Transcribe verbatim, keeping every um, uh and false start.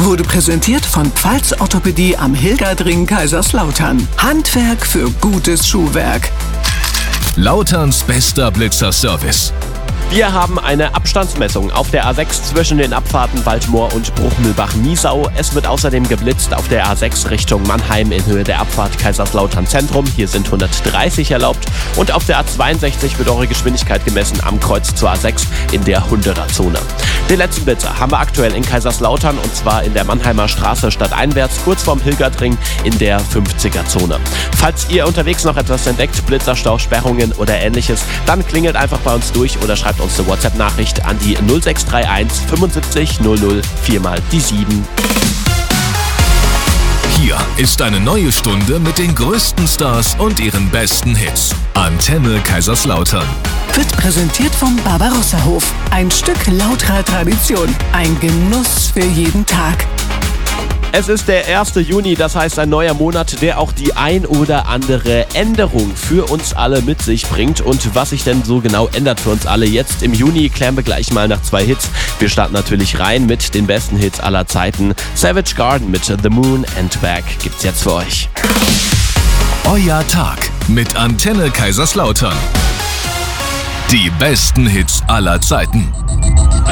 wurde präsentiert von Pfalz Orthopädie am Hilgertring Kaiserslautern. Handwerk für gutes Schuhwerk. Lauterns bester Blitzerservice. Wir haben eine Abstandsmessung auf der A sechs zwischen den Abfahrten Waldmoor und Bruchmühlbach-Niesau. Es wird außerdem geblitzt auf der A sechs Richtung Mannheim in Höhe der Abfahrt Kaiserslautern Zentrum. Hier sind hundertdreißig erlaubt. Und auf der A zweiundsechzig wird eure Geschwindigkeit gemessen am Kreuz zur A sechs in der hunderter-Zone. Den letzten Blitzer haben wir aktuell in Kaiserslautern und zwar in der Mannheimer Straße stadteinwärts, kurz vorm Hilgertring in der fünfziger-Zone. Falls ihr unterwegs noch etwas entdeckt, Blitzerstau, Sperrungen oder ähnliches, dann klingelt einfach bei uns durch oder schreibt uns eine WhatsApp-Nachricht an die null sechs drei eins fünfundsiebzig null null vier mal die sieben. Hier ist eine neue Stunde mit den größten Stars und ihren besten Hits. Antenne Kaiserslautern. Wird präsentiert vom Barbarossa-Hof. Ein Stück lauterer Tradition. Ein Genuss für jeden Tag. Es ist der erste Juni, das heißt ein neuer Monat, der auch die ein oder andere Änderung für uns alle mit sich bringt. Und was sich denn so genau ändert für uns alle jetzt im Juni, klären wir gleich mal nach zwei Hits. Wir starten natürlich rein mit den besten Hits aller Zeiten. Savage Garden mit The Moon and Back gibt's jetzt für euch. Euer Tag mit Antenne Kaiserslautern. Die besten Hits aller Zeiten.